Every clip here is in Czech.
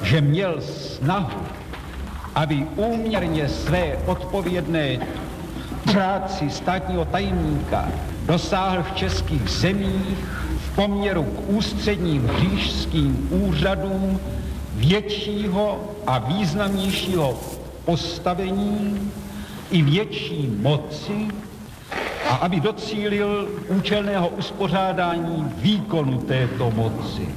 že měl snahu, aby úměrně své odpovědné práci státního tajemníka dosáhl v českých zemích v poměru k ústředním říšským úřadům většího a významnějšího postavení i větší moci a aby docílil účelného uspořádání výkonu této moci.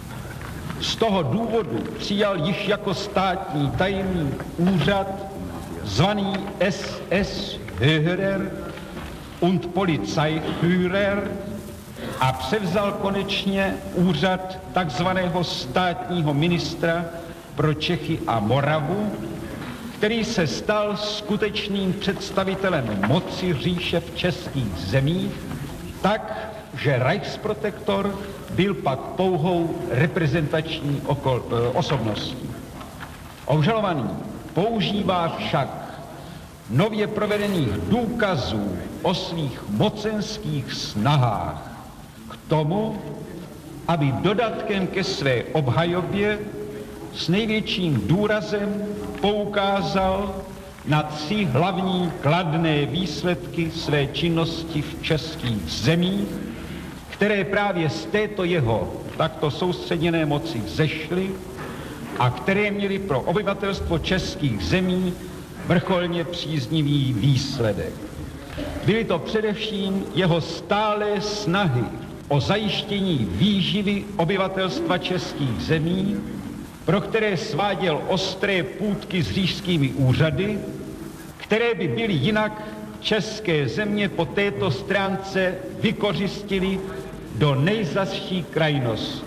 Z toho důvodu přijal již jako státní tajemník úřad zvaný SS Höherer und Polizeiführer a převzal konečně úřad takzvaného státního ministra pro Čechy a Moravu, který se stal skutečným představitelem moci říše v českých zemích, tak, že Reichsprotektor byl pak pouhou reprezentační osobností. Obžalovaný používá však nově provedených důkazů o svých mocenských snahách k tomu, aby dodatkem ke své obhajobě s největším důrazem poukázal na 3 hlavní kladné výsledky své činnosti v českých zemích, které právě z této jeho takto soustředěné moci vzešly a které měly pro obyvatelstvo českých zemí vrcholně příznivý výsledek. Byly to především jeho stálé snahy o zajištění výživy obyvatelstva českých zemí, pro které sváděl ostré půtky s říšskými úřady, které by byly jinak české země po této stránce vykořistily do nejzazší krajnosti.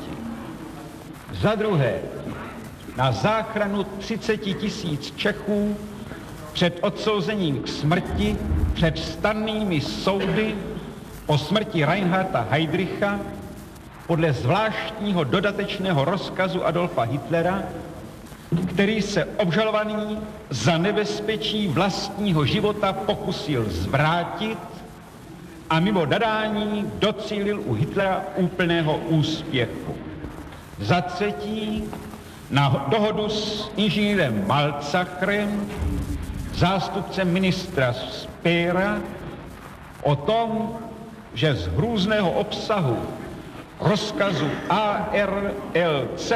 Za druhé, na záchranu 30 000 Čechů před odsouzením k smrti před stannými soudy o smrti Reinharda Heydricha podle zvláštního dodatečného rozkazu Adolfa Hitlera, který se obžalovaný za nebezpečí vlastního života pokusil zvrátit a mimo nadání docílil u Hitlera úplného úspěchu. Za třetí, na dohodu s inženýrem Malzacherem, zástupcem ministra Speera, o tom, že z hrůzného obsahu rozkazu ARLZ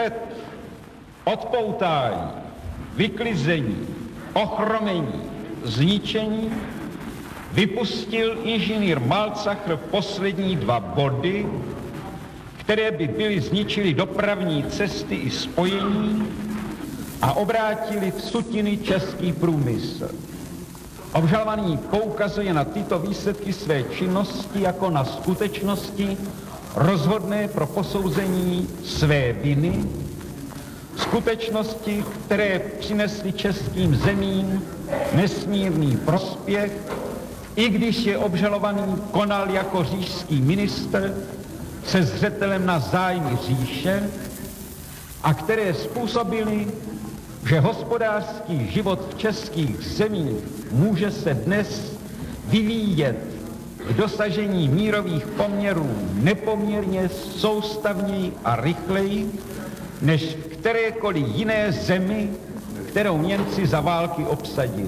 odpoutání, vyklizení, ochromení, zničení vypustil inženýr Malzacher poslední 2 body, které by byly zničily dopravní cesty i spojení a obrátili v sutiny český průmysl. Obžalovaný poukazuje na tyto výsledky své činnosti jako na skutečnosti rozhodné pro posouzení své viny, skutečnosti, které přinesly českým zemím nesmírný prospěch, i když je obžalovaný konal jako říšský ministr se zřetelem na zájmy říše a které způsobily, že hospodářský život v českých zemích může se dnes vyvíjet k dosažení mírových poměrů nepoměrně soustavněji a rychleji, než v kterékoliv jiné zemi, kterou Němci za války obsadili.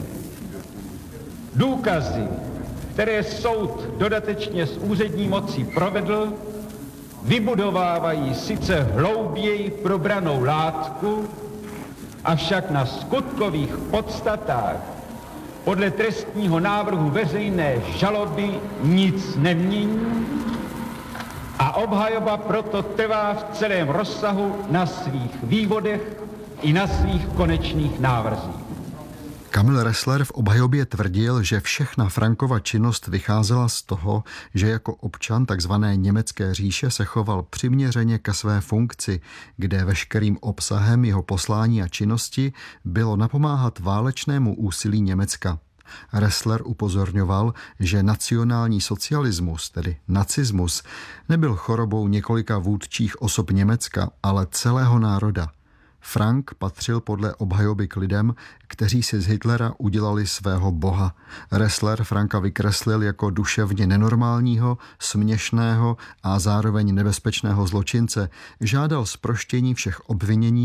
Důkazy, které soud dodatečně z úřední moci provedl, vybudovávají sice hlouběji probranou látku, avšak na skutkových podstatách podle trestního návrhu veřejné žaloby nic nemění a obhajoba proto trvá v celém rozsahu na svých vývodech i na svých konečných návrzích. Kamil Ressler v obhajobě tvrdil, že všechna Frankova činnost vycházela z toho, že jako občan takzvané německé říše se choval přiměřeně ke své funkci, kde veškerým obsahem jeho poslání a činnosti bylo napomáhat válečnému úsilí Německa. Ressler upozorňoval, že nacionální socialismus, tedy nacismus, nebyl chorobou několika vůdčích osob Německa, ale celého národa. Frank patřil podle obhajoby k lidem, kteří si z Hitlera udělali svého boha. Ressler Franka vykreslil jako duševně nenormálního, směšného a zároveň nebezpečného zločince. Žádal zproštění všech obvinění